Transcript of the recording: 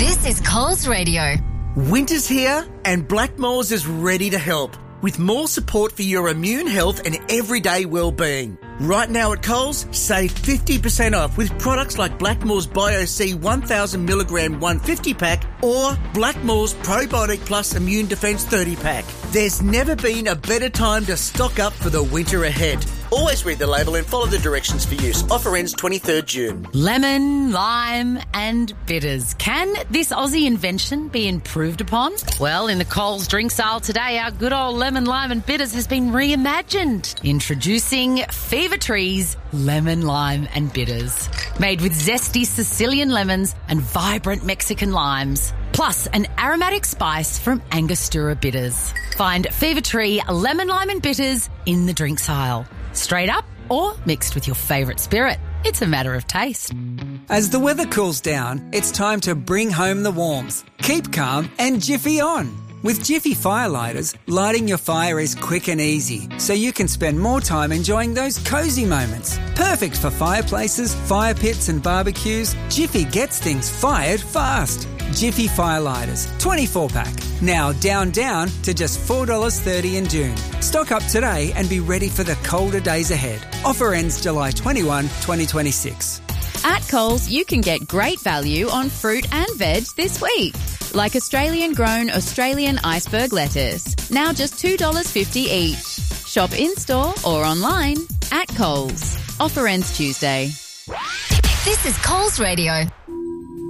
This is Coles Radio. Winter's here and Blackmores is ready to help with more support for your immune health and everyday well-being. Right now at Coles, save 50% off with products like Blackmores Bio-C 1000mg 150-pack or Blackmores Probiotic Plus Immune Defense 30-pack. There's never been a better time to stock up for the winter ahead. Always read the label and follow the directions for use. Offer ends 23rd June. Lemon, lime and bitters. Can this Aussie invention be improved upon? Well, in the Coles drinks aisle today, our good old lemon, lime and bitters has been reimagined. Introducing Fever Tree's Lemon, Lime and Bitters. Made with zesty Sicilian lemons and vibrant Mexican limes. Plus an aromatic spice from Angostura bitters. Find Fever Tree Lemon, Lime and Bitters in the drinks aisle. Straight up or mixed with your favourite spirit. It's a matter of taste. As the weather cools down, it's time to bring home the warmth. Keep calm and Jiffy on. With Jiffy Firelighters, lighting your fire is quick and easy, so you can spend more time enjoying those cosy moments. Perfect for fireplaces, fire pits and barbecues, Jiffy gets things fired fast. Jiffy Firelighters, 24-pack. Now down to just $4.30 in June. Stock up today and be ready for the colder days ahead. Offer ends July 21, 2026. At Coles, you can get great value on fruit and veg this week. Like Australian-grown Australian iceberg lettuce, now just $2.50 each. Shop in-store or online at Coles. Offer ends Tuesday. This is Coles Radio.